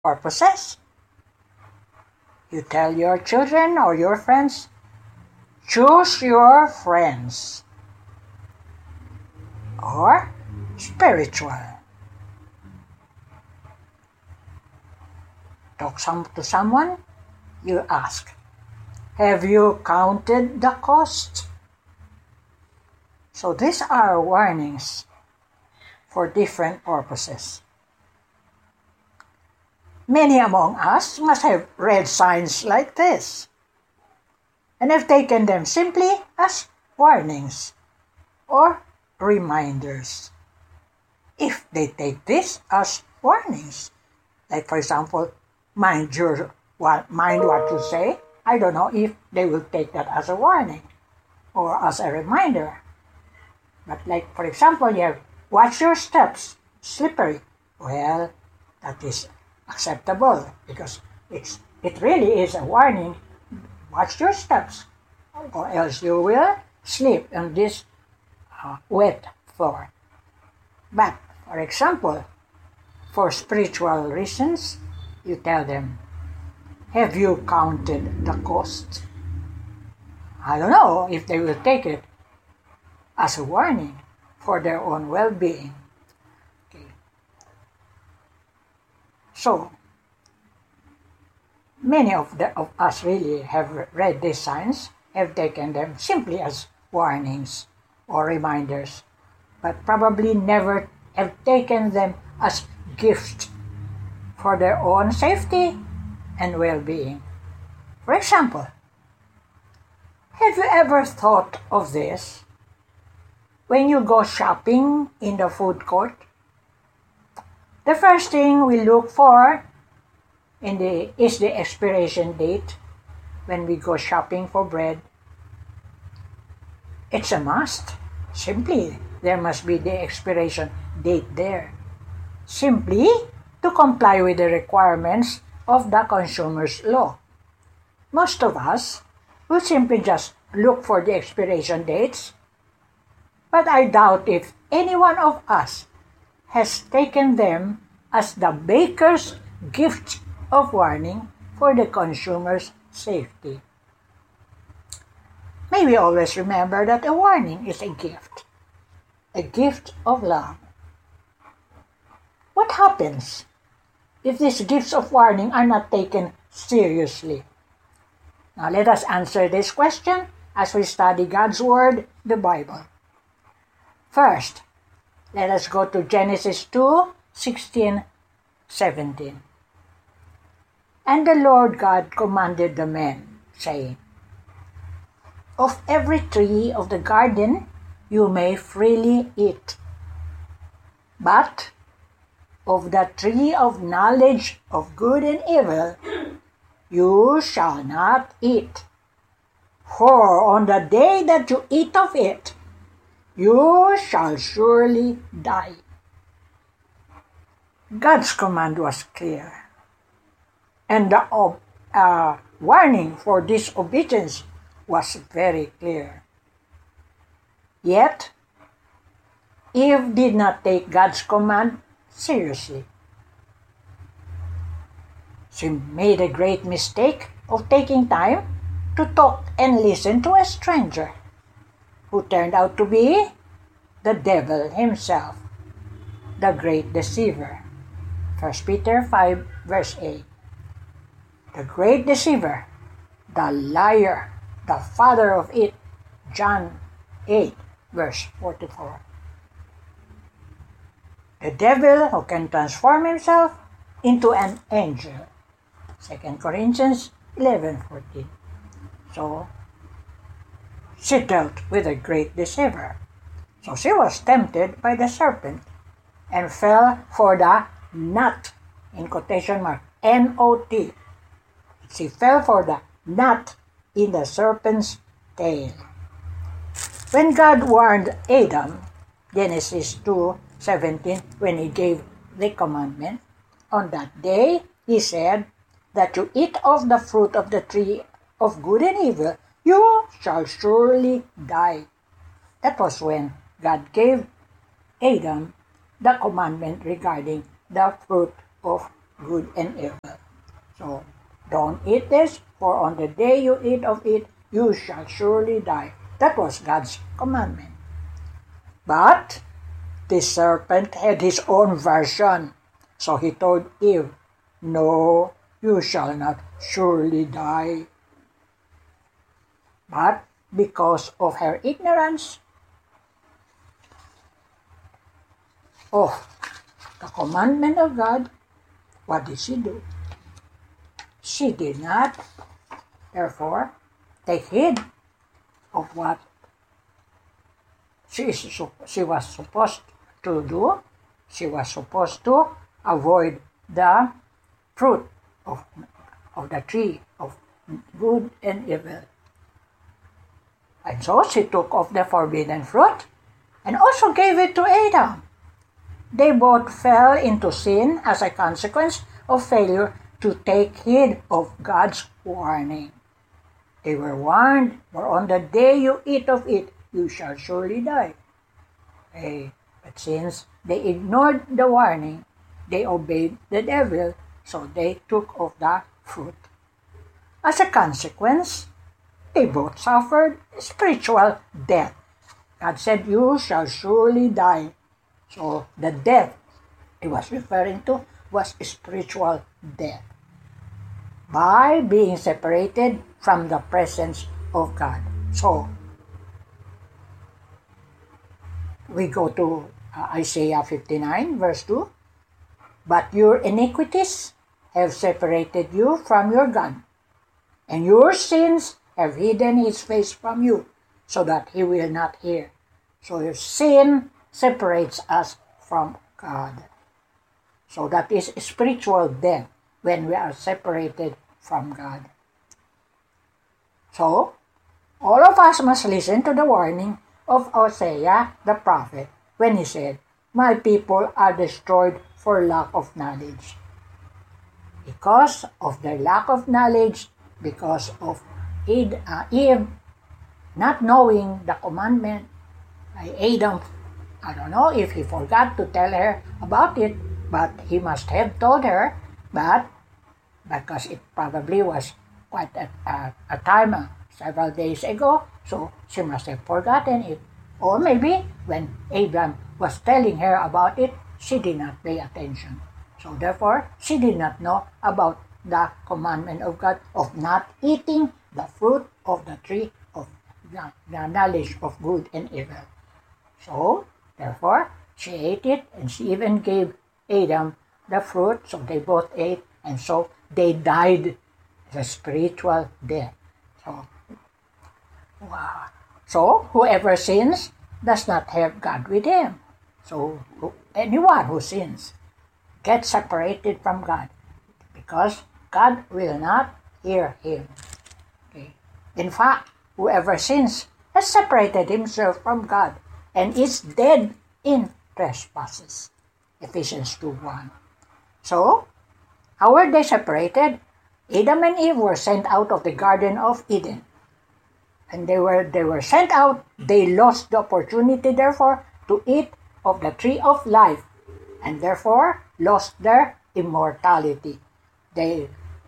purposes. You tell your children or your friends, choose your friends. Or spiritual. Talk to someone, you ask, have you counted the cost? So these are warnings for different purposes. Many among us must have read signs like this and have taken them simply as warnings or reminders. If they take this as warnings, like for example, mind what you say, I don't know if they will take that as a warning or as a reminder. But like for example, you have watch your steps, slippery. Well, that is acceptable because it really is a warning. Watch your steps, or else you will slip on this wet floor. But for example, for spiritual reasons, you tell them, have you counted the cost? I don't know if they will take it as a warning for their own well-being. Okay. So, many of us really have read these signs, have taken them simply as warnings or reminders, but probably never have taken them as gifts for their own safety and well-being. For example, have you ever thought of this? When you go shopping in the food court, the first thing we look for is the expiration date when we go shopping for bread. It's a must. Simply, there must be the expiration date there. Simply to comply with the requirements of the consumer's law. Most of us will simply just look for the expiration dates, but I doubt if any one of us has taken them as the baker's gift of warning for the consumer's safety. May we always remember that a warning is a gift of love. What happens if these gifts of warning are not taken seriously? Now let us answer this question as we study God's Word, the Bible. First, let us go to Genesis 2:16-17. And the Lord God commanded the men, saying, of every tree of the garden you may freely eat, but of the tree of knowledge of good and evil you shall not eat. For on the day that you eat of it, you shall surely die. God's command was clear, and the warning for disobedience was very clear. Yet, Eve did not take God's command seriously. She made a great mistake of taking time to talk and listen to a stranger who turned out to be the devil himself, the great deceiver. 1 Peter 5 verse 8. The great deceiver, the liar, the father of it, John 8 verse 44. The devil who can transform himself into an angel. 2 Corinthians 11:14. So, she dealt with a great deceiver. So she was tempted by the serpent and fell for the nut, in quotation mark, N-O-T. She fell for the nut in the serpent's tail. When God warned Adam, Genesis 2:17, when he gave the commandment, on that day he said that you eat of the fruit of the tree of good and evil, you shall surely die. That was when God gave Adam the commandment regarding the fruit of good and evil. So, don't eat this, for on the day you eat of it, you shall surely die. That was God's commandment. But the serpent had his own version. So he told Eve, no, you shall not surely die. But because of her ignorance of the commandment of God, what did she do? She did not, therefore, take heed of what she was supposed to do. She was supposed to avoid the fruit of the tree of good and evil. And so she took of the forbidden fruit and also gave it to Adam. They both fell into sin as a consequence of failure to take heed of God's warning. They were warned, for on the day you eat of it, you shall surely die. But since they ignored the warning, they obeyed the devil, so they took of the fruit. As a consequence, they both suffered spiritual death. God said, you shall surely die. So the death he was referring to was spiritual death, by being separated from the presence of God. So, we go to Isaiah 59 verse 2. But your iniquities have separated you from your God, and your sins have hidden his face from you, so that he will not hear. So your sin separates us from God. So that is spiritual death, when we are separated from God. So, all of us must listen to the warning of Hosea the prophet when he said, my people are destroyed for lack of knowledge. Because of their lack of knowledge, because of Eve not knowing the commandment, Adam, I don't know if he forgot to tell her about it, but he must have told her, but because it probably was quite a time, several days ago, so she must have forgotten it. Or maybe when Abraham was telling her about it, she did not pay attention. So therefore, she did not know about the commandment of God of not eating the fruit of the tree of the knowledge of good and evil. So, therefore, she ate it, and she even gave Adam the fruit, so they both ate, and so they died the spiritual death. So, wow. So, whoever sins does not have God with him. So, anyone who sins gets separated from God, because God will not hear him. Okay. In fact, whoever sins has separated himself from God and is dead in trespasses. Ephesians 2:1. So, how were they separated? Adam and Eve were sent out of the Garden of Eden. And they were sent out, they lost the opportunity, therefore, to eat of the tree of life, and therefore lost their immortality. They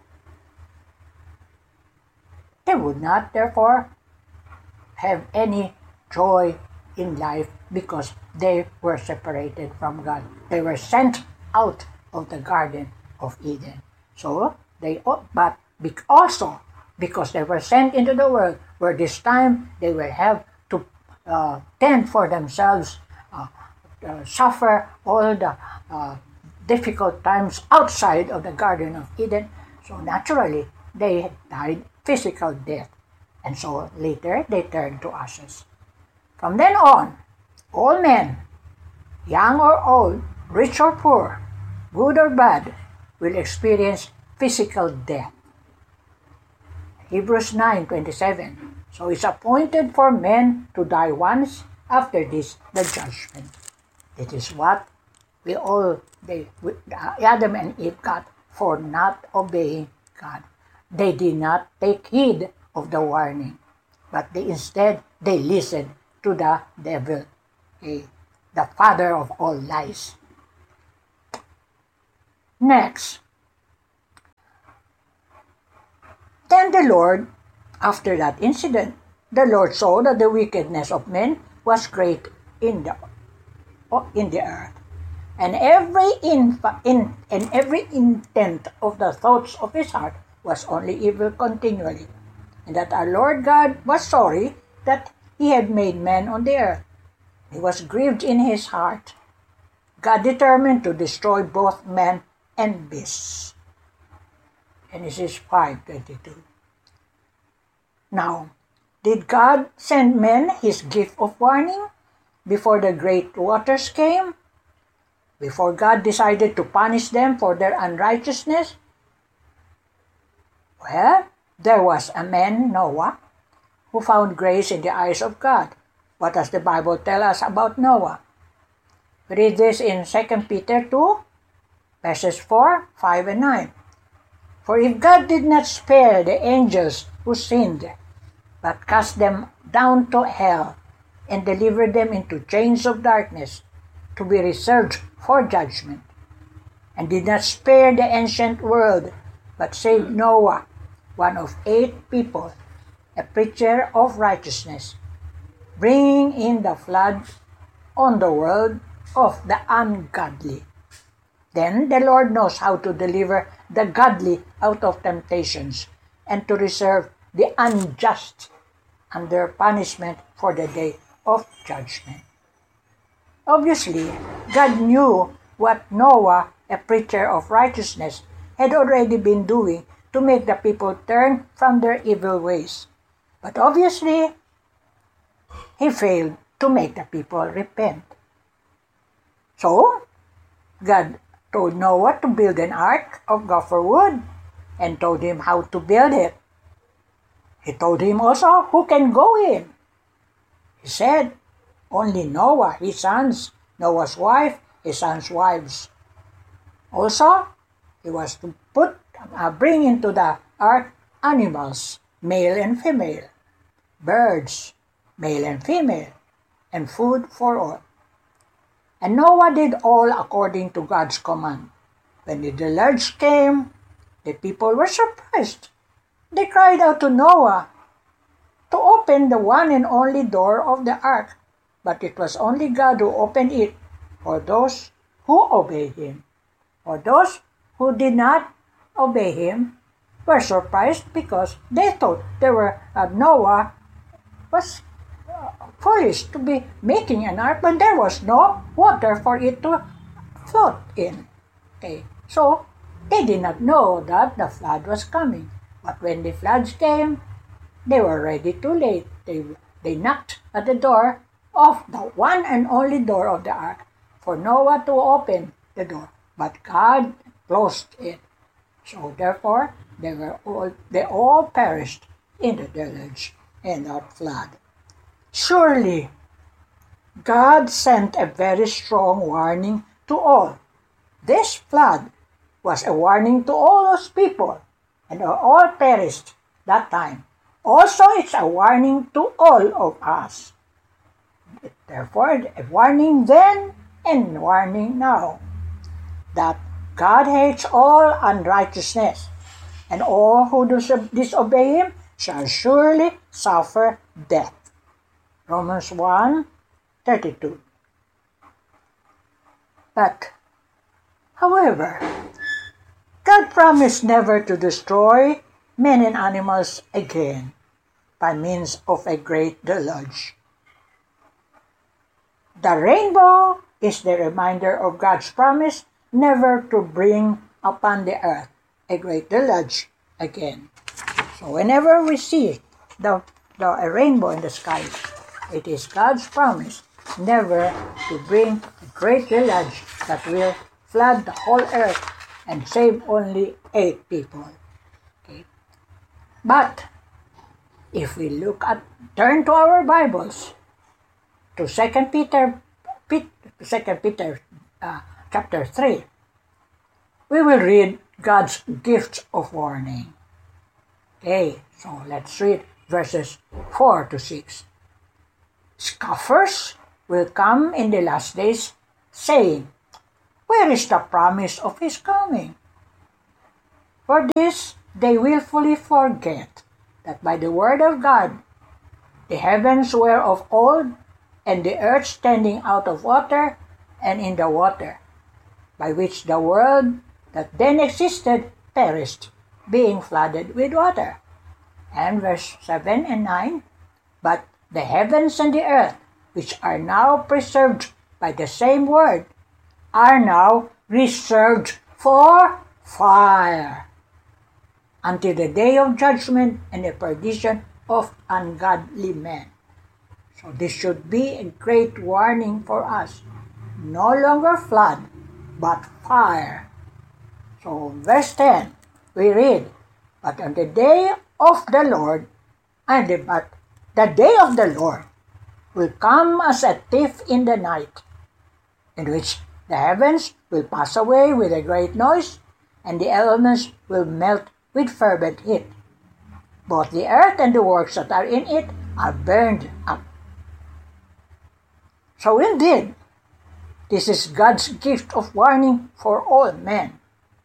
would not, therefore, have any joy in life because they were separated from God. They were sent out of the Garden of Eden. So, but also because they were sent into the world, where this time they will have to tend for themselves, suffer all the difficult times outside of the Garden of Eden. So naturally, they died physical death. And so later, they turned to ashes. From then on, all men, young or old, rich or poor, good or bad, will experience physical death. Hebrews 9:27. So it's appointed for men to die once, after this the judgment. It is what Adam and Eve got for not obeying God. They did not take heed of the warning, but instead they listened to the devil, the father of all lies. Next, After that incident, the Lord saw that the wickedness of men was great in the earth, and every intent of the thoughts of his heart was only evil continually, and that our Lord God was sorry that he had made man on the earth. He was grieved in his heart. God determined to destroy both man and beasts. Genesis 5:22. Now, did God send men his gift of warning before the great waters came? Before God decided to punish them for their unrighteousness? Well, there was a man, Noah, who found grace in the eyes of God. What does the Bible tell us about Noah? We read this in 2 Peter 2, verses 4, 5, and 9. For if God did not spare the angels who sinned, but cast them down to hell and delivered them into chains of darkness to be reserved for judgment, and did not spare the ancient world, but saved Noah, one of 8 people, a preacher of righteousness, bringing in the flood on the world of the ungodly. Then the Lord knows how to deliver the godly out of temptations and to reserve the unjust under punishment for the day of judgment. Obviously, God knew what Noah, a preacher of righteousness, had already been doing to make the people turn from their evil ways. But obviously, he failed to make the people repent. So, God told Noah to build an ark of gopher wood and told him how to build it. He told him also who can go in. He said, only Noah, his sons, Noah's wife, his sons' wives. Also, he was to bring into the ark animals, male and female, birds, male and female, and food for all. And Noah did all according to God's command. When the deluge came, the people were surprised. They cried out to Noah to open the one and only door of the ark, but it was only God who opened it for those who obeyed him. For those who did not obey him were surprised because they thought Noah was foolish to be making an ark when there was no water for it to float in. Okay, so they did not know that the flood was coming. But when the floods came, they were already too late. They knocked at the door of the one and only door of the ark for Noah to open the door. But God closed it. So therefore, they all perished in the deluge and the flood. Surely, God sent a very strong warning to all. This flood was a warning to all those people, and all perished that time. Also, it's a warning to all of us. Therefore, a warning then and warning now, that God hates all unrighteousness, and all who disobey him shall surely suffer death. Romans 1:32. But, however, God promised never to destroy men and animals again by means of a great deluge. The rainbow is the reminder of God's promise never to bring upon the earth a great deluge again. So whenever we see a rainbow in the sky, it is God's promise never to bring a great deluge that will flood the whole earth and save only 8 people. Okay. But if we turn to our Bibles to 2 Peter chapter 3, we will read God's gift of warning. Okay, so let's read verses 4 to 6. Scoffers will come in the last days, saying, where is the promise of his coming? For this they willfully forget, that by the word of God the heavens were of old, and the earth standing out of water and in the water, by which the world that then existed perished, being flooded with water. And verse 7 and 9, but the heavens and the earth, which are now preserved by the same word, are now reserved for fire, until the day of judgment and the perdition of ungodly men. So this should be a great warning for us. No longer flood, but fire. So verse 10, we read, but on the day of the Lord, but the day of the Lord will come as a thief in the night, in which the heavens will pass away with a great noise, and the elements will melt with fervent heat. Both the earth and the works that are in it are burned up. So indeed, this is God's gift of warning for all men.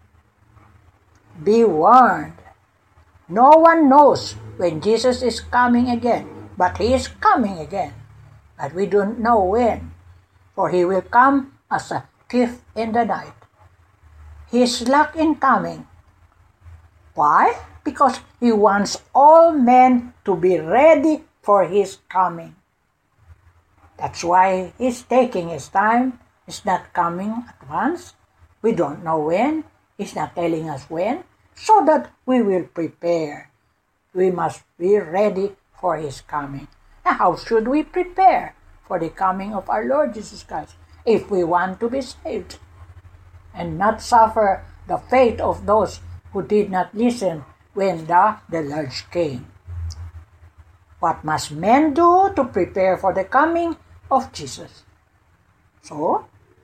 Be warned. No one knows when Jesus is coming again, but he is coming again. But we don't know when, for he will come as a thief in the night. He is slack in coming. Why? Because he wants all men to be ready for his coming. That's why he's taking his time. He's not coming at once. We don't know when. He's not telling us when, so that we will prepare. We must be ready for his coming. Now, how should we prepare for the coming of our Lord Jesus Christ if we want to be saved and not suffer the fate of those who did not listen when the Lord came? What must men do to prepare for the coming of Jesus? So,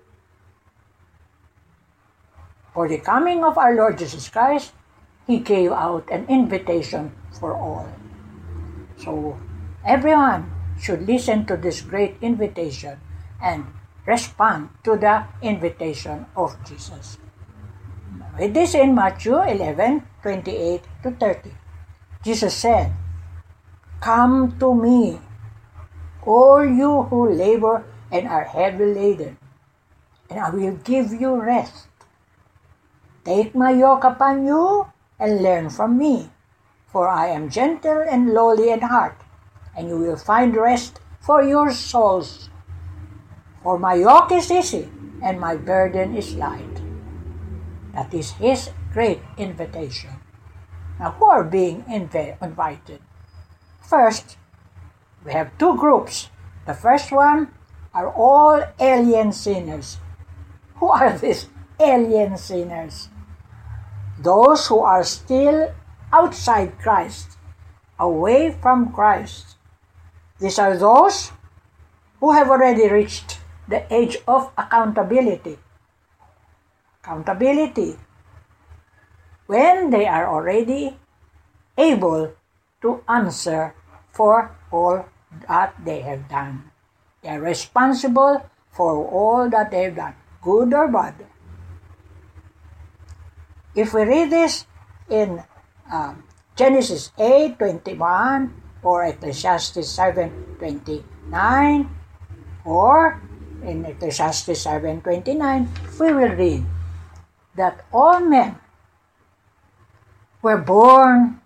for the coming of our Lord Jesus Christ, he gave out an invitation for all. So, everyone should listen to this great invitation and respond to the invitation of Jesus. Read this in Matthew 11:28-30. Jesus said, "Come to me, all you who labor and are heavy laden, and I will give you rest. Take my yoke upon you and learn from me, for I am gentle and lowly in heart, and you will find rest for your souls. For my yoke is easy and my burden is light." That is his great invitation. Now, who are being invited? First, we have two groups. The first one are all alien sinners. Who are these alien sinners? Those who are still outside Christ, away from Christ. These are those who have already reached the age of accountability. Accountability, when they are already able to answer for all that they have done. They are responsible for all that they have done, good or bad. If we read this in Genesis 8:21 or Ecclesiastes 7:29 or in Ecclesiastes 7:29, we will read that all men were born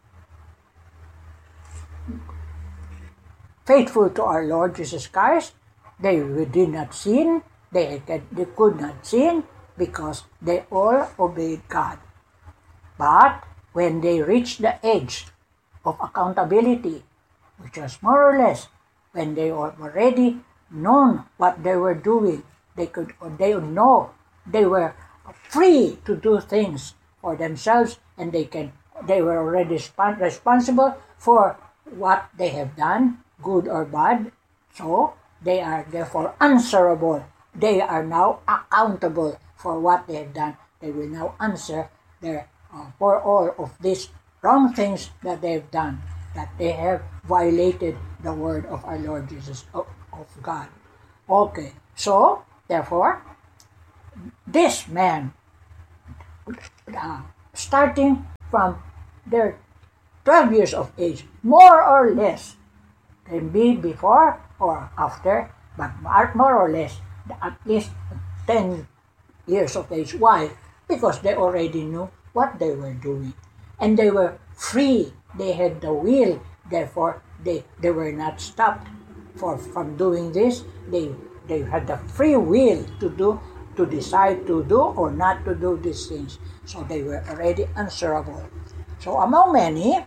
faithful to our Lord Jesus Christ. They did not sin. They could not sin because they all obeyed God. But when they reached the age of accountability, which was more or less when they were already known what they were doing, they were free to do things for themselves, and they were already responsible for what they have done, good or bad. So they are therefore answerable. They are now accountable for what they have done. They will now answer for all of these wrong things that they have done, that they have violated the word of our Lord Jesus, of God. Okay, so therefore, this man, starting from their 12 years of age, more or less. Can be before or after, but more or less, at least 10 years of age. Why? Because they already knew what they were doing. And they were free. They had the will. Therefore, they were not stopped from doing this. They had the free will to decide to do or not to do these things. So they were already answerable. So among many,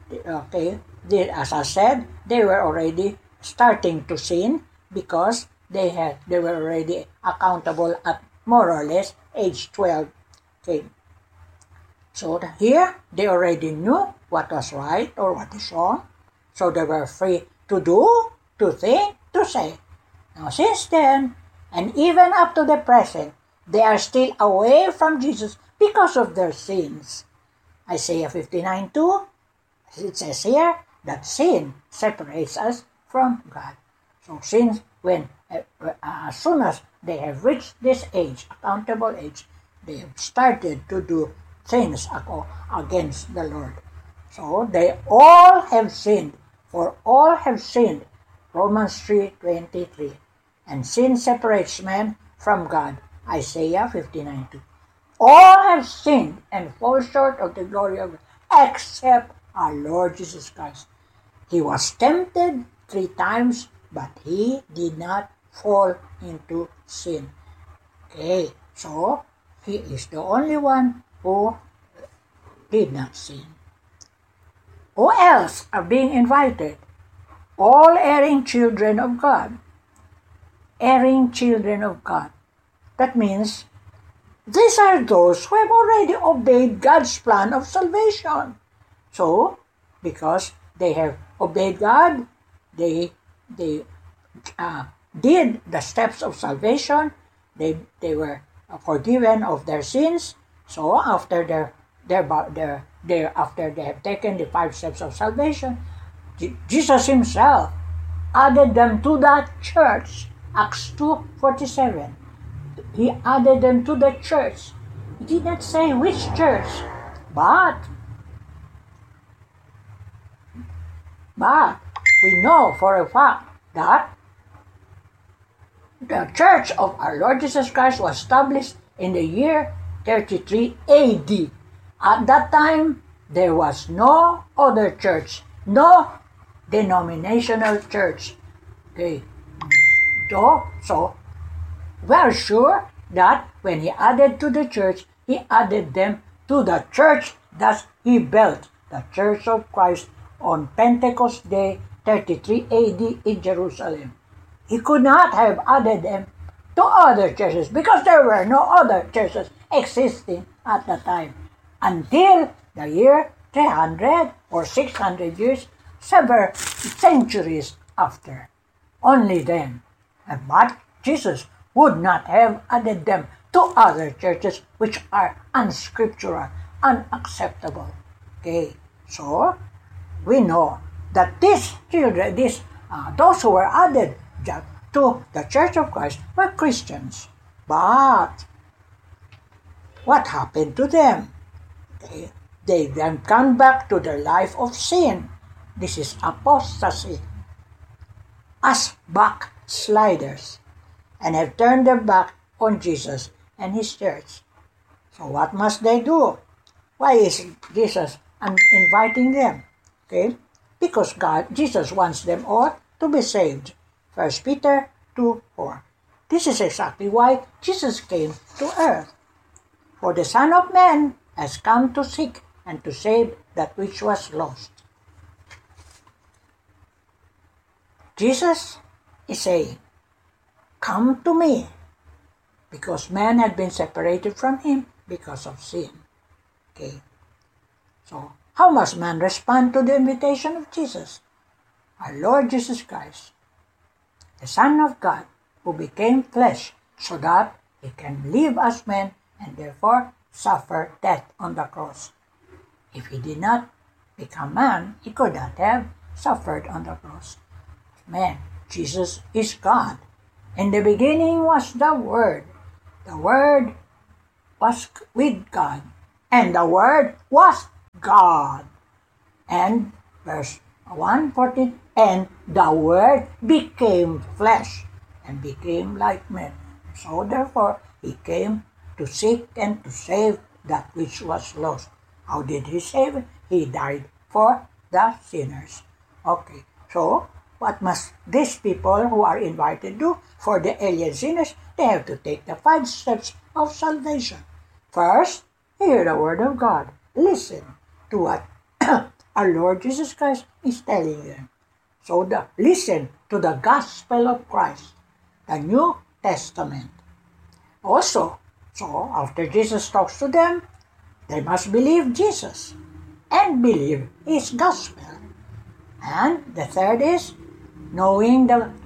as I said, they were already starting to sin because they were already accountable at more or less age 12. Okay. So here, they already knew what was right or what is wrong. So they were free to do, to think, to say. Now since then, and even up to the present, they are still away from Jesus because of their sins. Isaiah 59:2, it says here that sin separates us from God. So since as soon as they have reached this age, accountable age, they have started to do things against the Lord. So they all have sinned, for all have sinned, Romans 3:23. And sin separates man from God, Isaiah 59:2. All have sinned and fall short of the glory of God, except our Lord Jesus Christ. He was tempted 3 times, but he did not fall into sin. Okay, so he is the only one who did not sin. Who else are being invited? All erring children of God. Erring children of God. That means these are those who have already obeyed God's plan of salvation. So, because they have obeyed God, they did the steps of salvation. They were forgiven of their sins. So after after they have taken the 5 steps of salvation, Jesus himself added them to the church. Acts 2:47. He added them to the church. He did not say which church, but we know for a fact that the church of our Lord Jesus Christ was established in the year 33 AD. At that time, there was no other church, no denominational church. Okay. So we are sure that when he added to the church, he added them to the church that he built, the Church of Christ on Pentecost Day, 33 AD in Jerusalem. He could not have added them to other churches because there were no other churches existing at the time until the year 300 or 600 years, several centuries after. Only then. But Jesus would not have added them to other churches which are unscriptural, unacceptable. Okay, so we know that these children, those who were added to the Church of Christ were Christians. But what happened to them? They then come back to their life of sin. This is apostasy. As backsliders, and have turned their back on Jesus and his church. So what must they do? Why is Jesus inviting them? Okay? Because Jesus wants them all to be saved. 1 Peter 2:4. This is exactly why Jesus came to earth. For the Son of Man has come to seek and to save that which was lost. Jesus is saying, come to me, because man had been separated from him because of sin. Okay. So, how must man respond to the invitation of Jesus? Our Lord Jesus Christ, the Son of God, who became flesh so that he can live as man and therefore suffer death on the cross. If he did not become man, he could not have suffered on the cross. Man, Jesus is God. In the beginning was the Word. The Word was with God, and the Word was God. And verse 1:14, and the Word became flesh and became like men. So therefore, he came to seek and to save that which was lost. How did he save it? He died for the sinners. Okay, so what must these people who are invited do for the alien sinners? They have to take the 5 steps of salvation. First, hear the word of God. Listen to what our Lord Jesus Christ is telling them. So listen to the gospel of Christ, the New Testament. Also, so after Jesus talks to them, they must believe Jesus and believe his gospel. And the third is knowing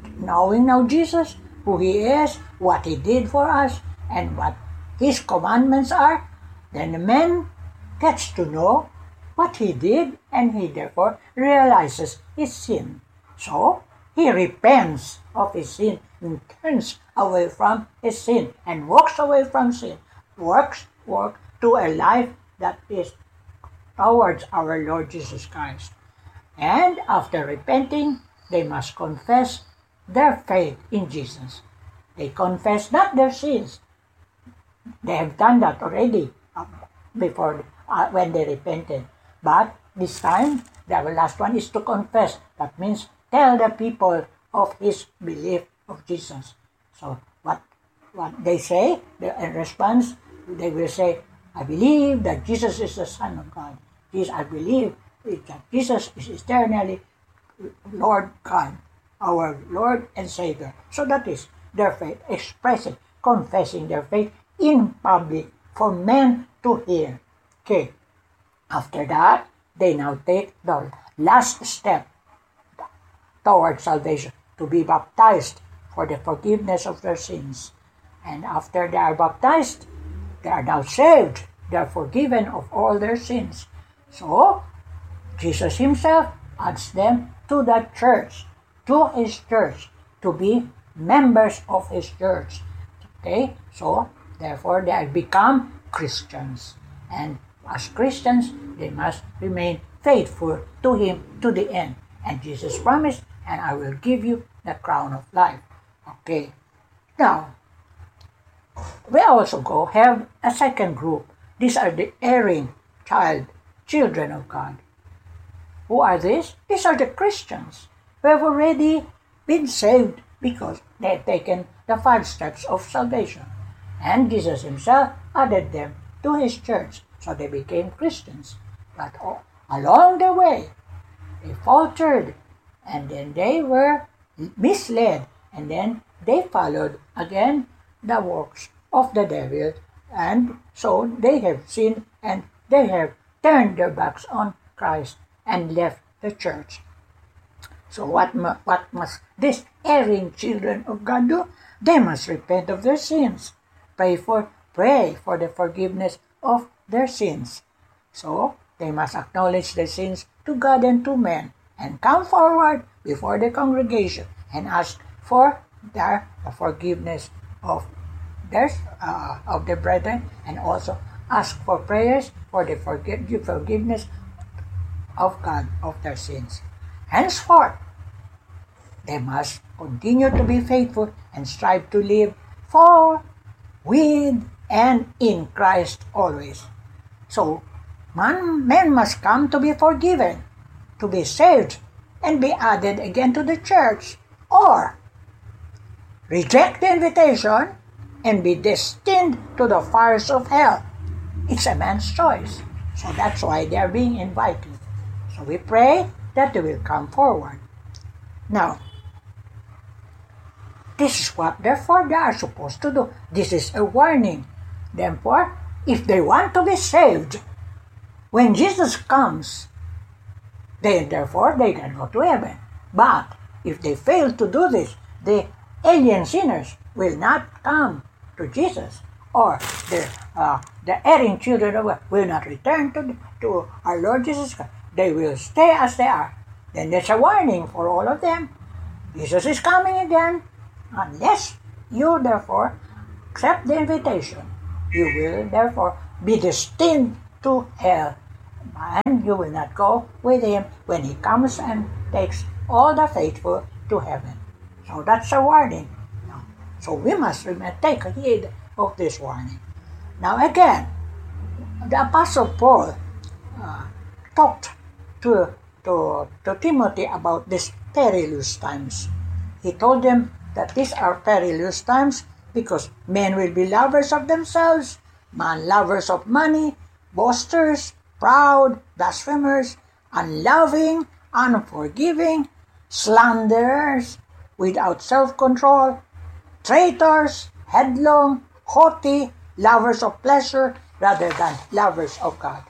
now Jesus, who he is, what he did for us, and what his commandments are. Then the man gets to know what he did, and he therefore realizes his sin. So he repents of his sin and turns away from his sin and walks away from sin. Work to a life that is towards our Lord Jesus Christ. And after repenting, they must confess their faith in Jesus. They confess not their sins. They have done that already before when they repented. But this time, the last one is to confess. That means tell the people of his belief of Jesus. So what they say, in response, they will say, I believe that Jesus is the Son of God. I believe that Jesus is eternally Lord God, our Lord and Savior. So that is their faith, expressing, confessing their faith in public for men to hear. Okay. After that, they now take the last step toward salvation, to be baptized for the forgiveness of their sins. And after they are baptized, they are now saved. They are forgiven of all their sins. So, Jesus himself adds them to the church, to his church, to be members of his church. Okay? So, therefore, they become Christians. And as Christians, they must remain faithful to him to the end. And Jesus promised, and I will give you the crown of life. Okay. Now, we also have a second group. These are the erring children of God. Who are these? These are the Christians who have already been saved because they have taken the 5 steps of salvation. And Jesus himself added them to his church, so they became Christians. But along the way, they faltered, and then they were misled, and then they followed again the works of the devil, and so they have sinned, and they have turned their backs on Christ and left the church. So what must these erring children of God do? They must repent of their sins. Pray for the forgiveness of their sins. So they must acknowledge their sins to God and to men, and come forward before the congregation and ask for the forgiveness of their brethren, and also ask for prayers for the forgiveness of God of their sins. Henceforth, they must continue to be faithful and strive to live for, with, and in Christ always. So, men must come to be forgiven, to be saved, and be added again to the church, or reject the invitation and be destined to the fires of hell. It's a man's choice. So that's why they are being invited. So we pray that they will come forward. Now, this is what therefore they are supposed to do. This is a warning. Therefore, if they want to be saved, when Jesus comes, therefore they can go to heaven. But if they fail to do this, the alien sinners will not come to Jesus, or the erring children of God will not return to our Lord Jesus Christ. They will stay as they are. Then there's a warning for all of them. Jesus is coming again. Unless you therefore accept the invitation, you will therefore be destined to hell and you will not go with him when he comes and takes all the faithful to heaven. So that's a warning. So we must take heed of this warning. Now again, the Apostle Paul talked to Timothy about these perilous times. He told him that these are perilous times because men will be lovers of themselves, lovers of money, boasters, proud, blasphemers, unloving, unforgiving, slanderers, without self-control, traitors, headlong, haughty, lovers of pleasure rather than lovers of God.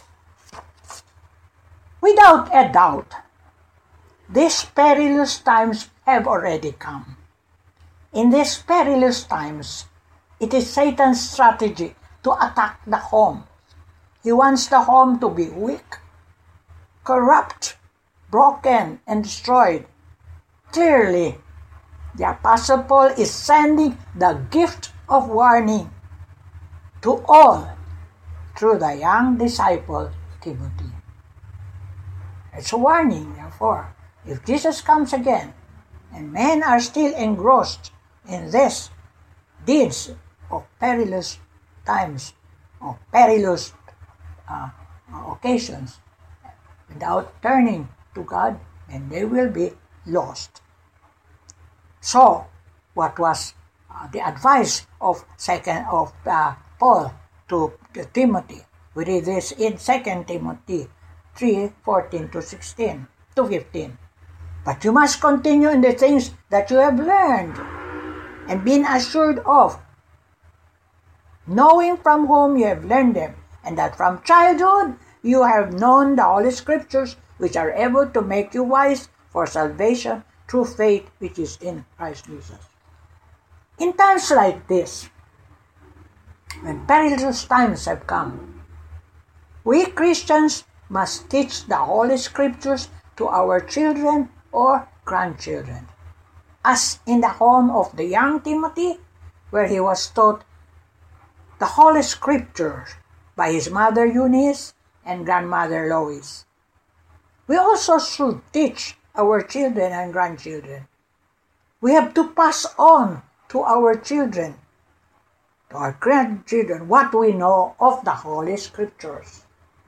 Without a doubt, these perilous times have already come. In these perilous times, it is Satan's strategy to attack the home. He wants the home to be weak, corrupt, broken, and destroyed. Clearly, the Apostle Paul is sending the gift of warning to all through the young disciple Timothy. It's a warning, therefore, if Jesus comes again and men are still engrossed in these deeds of perilous times, of perilous occasions, without turning to God, then they will be lost. So, what was the advice of Paul to Timothy? We read this in 2 Timothy 3:14 to 16 to 15. But you must continue in the things that you have learned and been assured of, knowing from whom you have learned them, and that from childhood you have known the Holy Scriptures, which are able to make you wise for salvation through faith which is in Christ Jesus. In times like this, when perilous times have come, we Christians must teach the Holy Scriptures to our children or grandchildren, as in the home of the young Timothy, where he was taught the Holy Scriptures by his mother Eunice and grandmother Lois. We also should teach our children and grandchildren. We have to pass on to our children, to our grandchildren, what we know of the Holy Scriptures.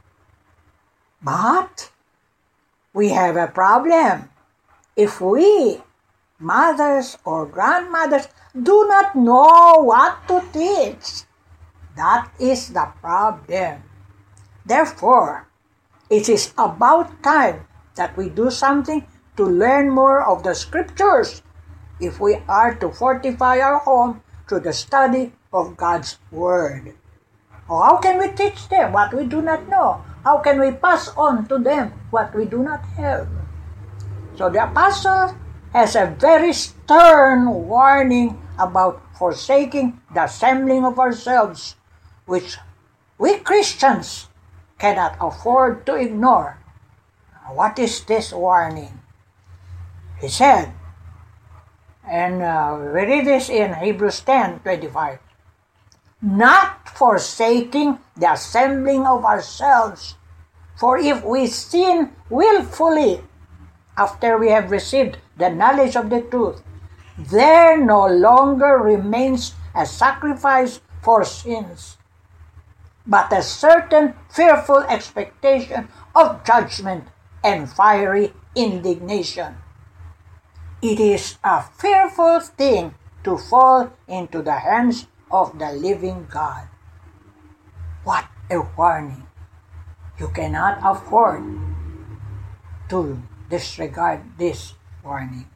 But we have a problem. If we, mothers or grandmothers, do not know what to teach, that is the problem. Therefore, it is about time that we do something to learn more of the Scriptures if we are to fortify our home through the study of God's Word. Oh, how can we teach them what we do not know? How can we pass on to them what we do not have? So the apostle has a very stern warning about forsaking the assembling of ourselves, which we Christians cannot afford to ignore. What is this warning? He said, and we read this in Hebrews 10:25, not forsaking the assembling of ourselves, for if we sin willfully after we have received the knowledge of the truth, there no longer remains a sacrifice for sins, but a certain fearful expectation of judgment and fiery indignation. It is a fearful thing to fall into the hands of the living God. What a warning! You cannot afford to disregard this warning.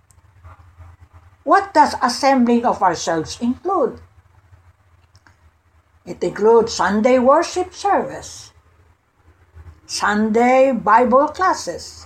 What does assembling of ourselves include? It includes Sunday worship service, Sunday Bible classes.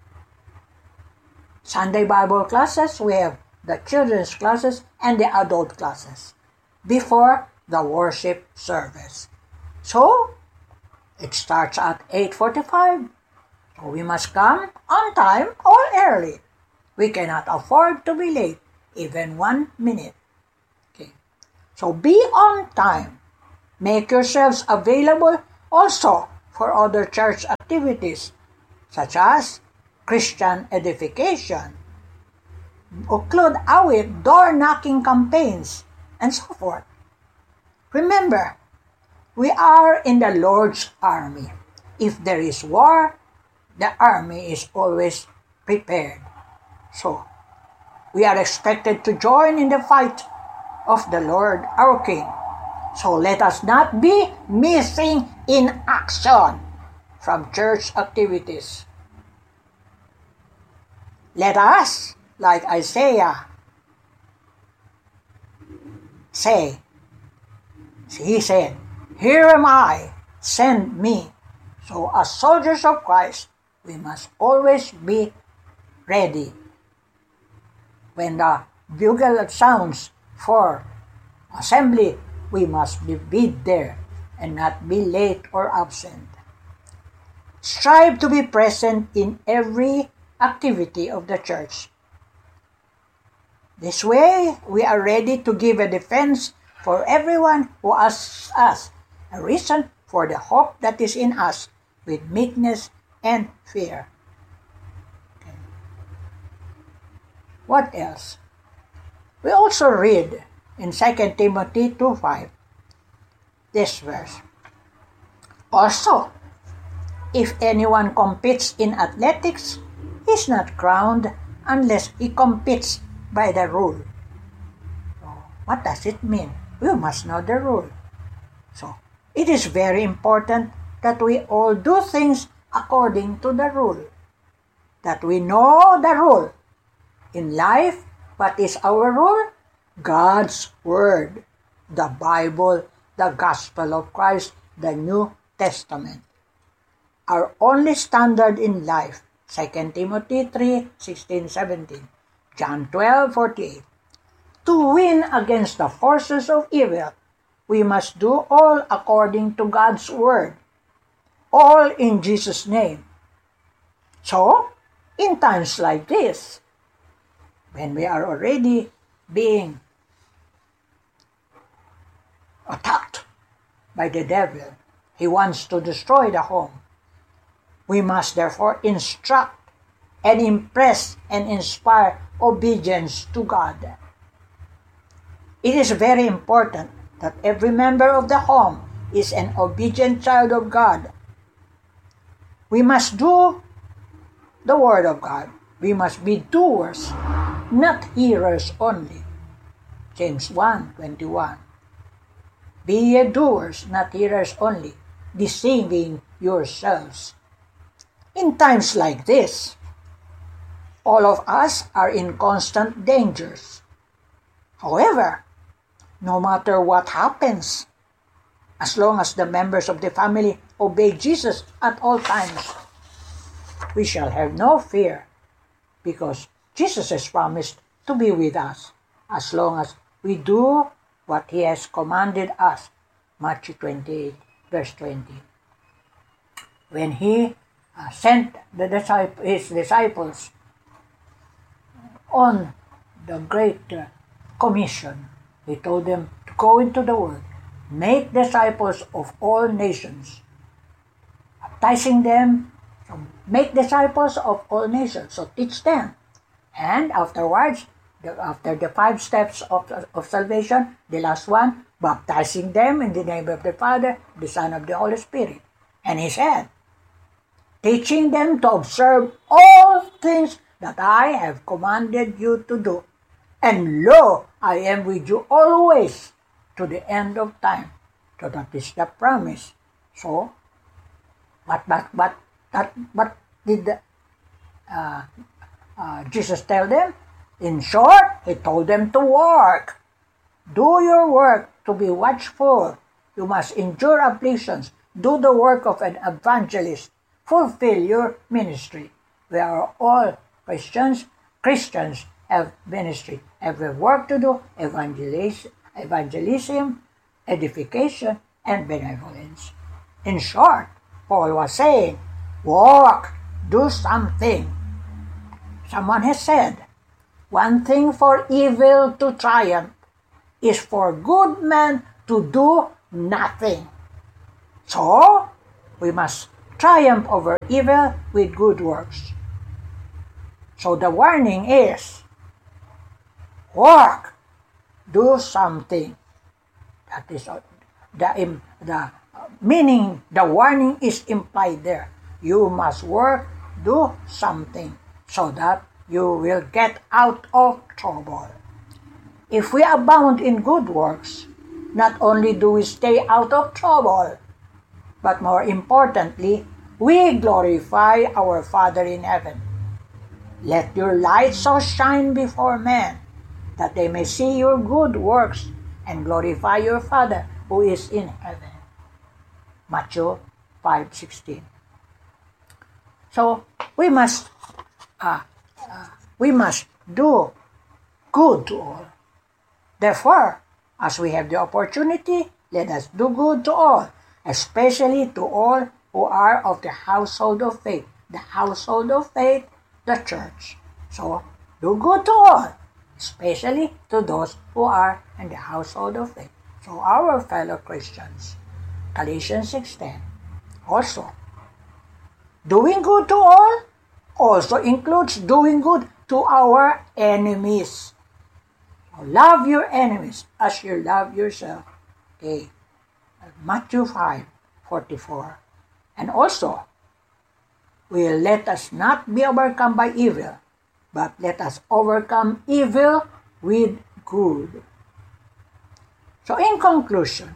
Sunday Bible classes, we have the children's classes and the adult classes before the worship service. So, it starts at 8:45. So we must come on time or early. We cannot afford to be late, even 1 minute. Okay. So be on time. Make yourselves available also for other church activities, such as Christian edification, include awit, door-knocking campaigns, and so forth. Remember, we are in the Lord's army. If there is war, the army is always prepared. So, we are expected to join in the fight of the Lord our King. So let us not be missing in action from church activities. Let us, like Isaiah, say, he said, "Here am I, send me." So as soldiers of Christ, we must always be ready. When the bugle sounds for assembly, we must be there and not be late or absent. Strive to be present in every activity of the church. This way, we are ready to give a defense for everyone who asks us a reason for the hope that is in us with meekness and fear. Okay. What else? We also read in 2 Timothy 2:5 this verse. Also, if anyone competes in athletics, he is not crowned unless he competes by the rule. So, what does it mean? We must know the rule. So, it is very important that we all do things according to the rule. That we know the rule. In life, what is our rule? God's Word, the Bible, the Gospel of Christ, the New Testament. Our only standard in life, 2 Timothy 3:16-17, John 12:48. To win against the forces of evil, we must do all according to God's Word, all in Jesus' name. So, in times like this, when we are already being attacked by the devil, he wants to destroy the home. We must therefore instruct and impress and inspire obedience to God. It is very important that every member of the home is an obedient child of God. We must do the Word of God. We must be doers, not hearers only. James 1:21. Be ye doers, not hearers only, deceiving yourselves. In times like this, all of us are in constant dangers. However, no matter what happens, as long as the members of the family obey Jesus at all times, we shall have no fear, because Jesus has promised to be with us as long as we do what He has commanded us. Matthew 28, verse 20. When He sent His disciples on the Great Commission, He told them to go into the world, make disciples of all nations, baptizing them, make disciples of all nations, so teach them. And afterwards, after the 5 steps of salvation, the last one, baptizing them in the name of the Father, the Son, of the Holy Spirit. And He said, teaching them to observe all things that I have commanded you to do. And lo, I am with you always to the end of time. So that is the promise. So, what did Jesus tell them? In short, He told them to work. Do your work, to be watchful. You must endure afflictions. Do the work of an evangelist. Fulfill your ministry. We are all Christians. Christians have ministry, have work to do, evangelism, edification, and benevolence. In short, Paul was saying, walk, do something. Someone has said, one thing for evil to triumph is for good men to do nothing. So, we must triumph over evil with good works. So the warning is, work, do something. That is the meaning, the warning is implied there. You must work, do something, so that you will get out of trouble. If we abound in good works, not only do we stay out of trouble, but more importantly, we glorify our Father in heaven. Let your light so shine before men, that they may see your good works and glorify your Father who is in heaven. Matthew 5:16. So we must do good to all. Therefore, as we have the opportunity, let us do good to all, especially to all who are of the household of faith. The household of faith, the church. So, do good to all, especially to those who are in the household of faith. So, our fellow Christians. Galatians 6:10. Also, doing good to all also includes doing good to our enemies. So, love your enemies as you love yourself. Okay. Matthew 5:44. And also, will let us not be overcome by evil, but let us overcome evil with good. So in conclusion,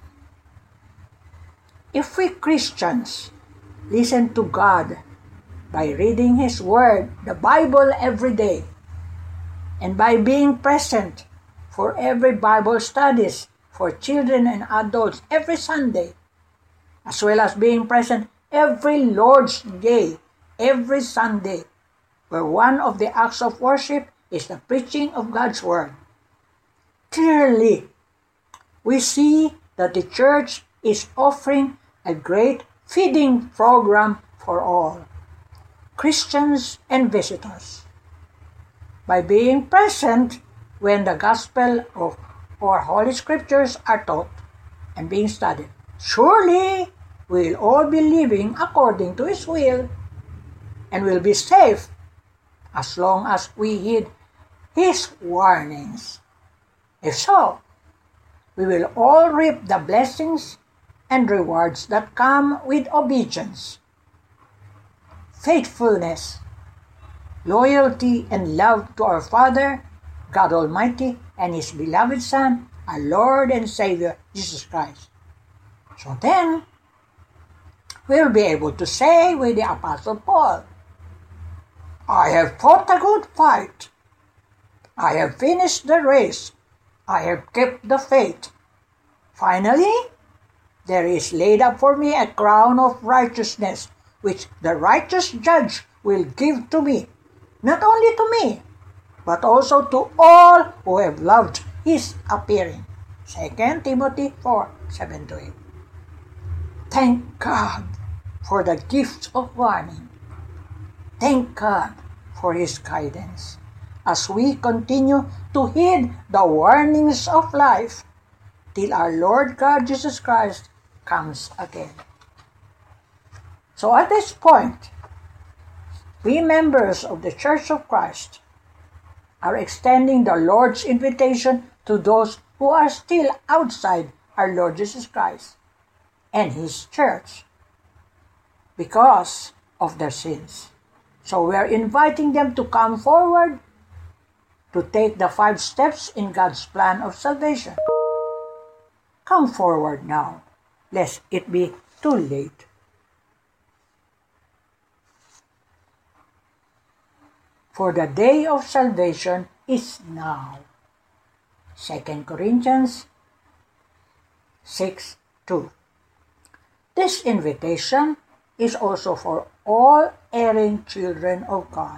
if we Christians listen to God by reading His Word, the Bible, every day, and by being present for every Bible studies for children and adults every Sunday, as well as being present every Lord's Day, every Sunday, where one of the acts of worship is the preaching of God's Word. Clearly, we see that the church is offering a great feeding program for all, Christians and visitors. By being present when the Gospel or Holy Scriptures are taught and being studied, surely we will all be living according to His will and will be safe as long as we heed His warnings. If so, we will all reap the blessings and rewards that come with obedience, faithfulness, loyalty, and love to our Father, God Almighty, and His beloved Son, our Lord and Savior, Jesus Christ. So then, we'll be able to say with the Apostle Paul, I have fought a good fight. I have finished the race. I have kept the faith. Finally, there is laid up for me a crown of righteousness, which the righteous judge will give to me, not only to me, but also to all who have loved His appearing. 2 Timothy 4:7-8. Thank God for the gift of warning. Thank God for His guidance as we continue to heed the warnings of life till our Lord God Jesus Christ comes again. So at this point, we members of the Church of Christ are extending the Lord's invitation to those who are still outside our Lord Jesus Christ and His church because of their sins. So we are inviting them to come forward to take the 5 steps in God's plan of salvation. Come forward now, lest it be too late. For the day of salvation is now. 2 Corinthians 6:2. This invitation is also for all erring children of God.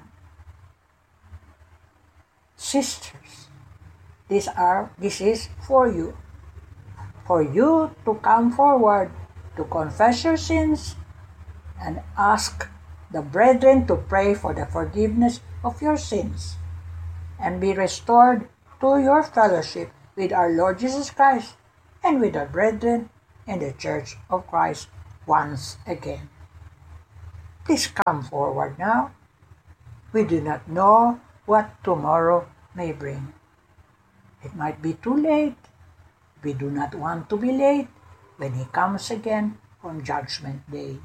Sisters, this is for you. For you to come forward to confess your sins and ask the brethren to pray for the forgiveness of your sins and be restored to your fellowship with our Lord Jesus Christ and with our brethren in the Church of Christ once again. Please come forward now. We do not know what tomorrow may bring. It might be too late. We do not want to be late when He comes again on Judgment Day.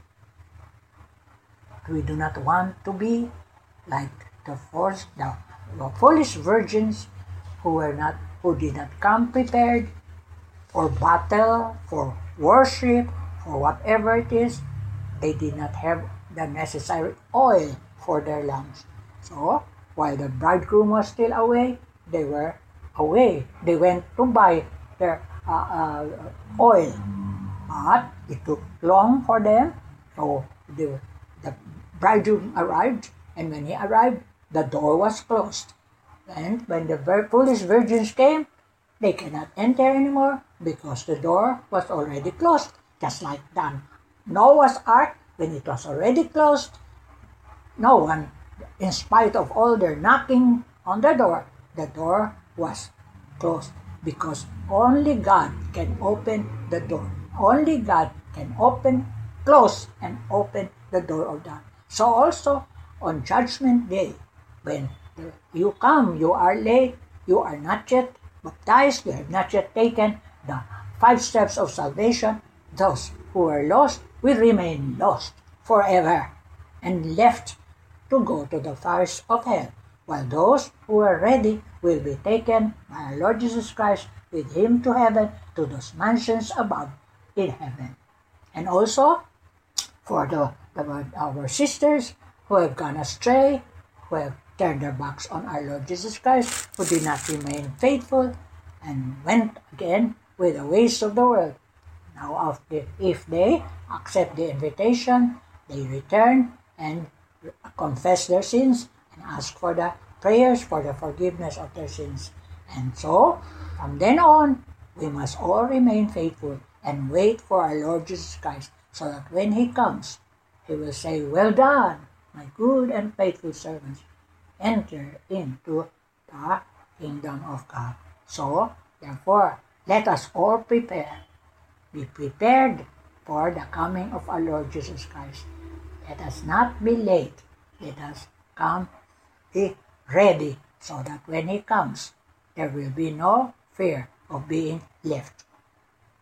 We do not want to be like the foolish virgins who did not come prepared for battle, for worship, for whatever it is. They did not have the necessary oil for their lamps. So, while the bridegroom was still away, they were away. They went to buy their oil. But it took long for them. So, the bridegroom arrived, and when he arrived, the door was closed. And when the foolish virgins came, they cannot enter anymore because the door was already closed, just like that. Noah's Ark, when it was already closed, no one, in spite of all their knocking on the door was closed because only God can open the door. Only God can close and open the door of that. So also on Judgment Day, when you come, you are late, you are not yet baptized, you have not yet taken the 5 steps of salvation, those who are lost will remain lost forever and left to go to the fires of hell, while those who are ready will be taken by our Lord Jesus Christ with Him to heaven, to those mansions above in heaven. And also, for our sisters who have gone astray, who have turned their backs on our Lord Jesus Christ, who did not remain faithful, and went again with the ways of the world. Now, if they accept the invitation, they return and confess their sins and ask for the prayers for the forgiveness of their sins. And so, from then on, we must all remain faithful and wait for our Lord Jesus Christ, so that when He comes, He will say, "Well done, my good and faithful servants. Enter into the kingdom of God." So, therefore, let us all prepare. Be prepared for the coming of our Lord Jesus Christ. Let us not be late. Let us come, be ready, so that when He comes, there will be no fear of being left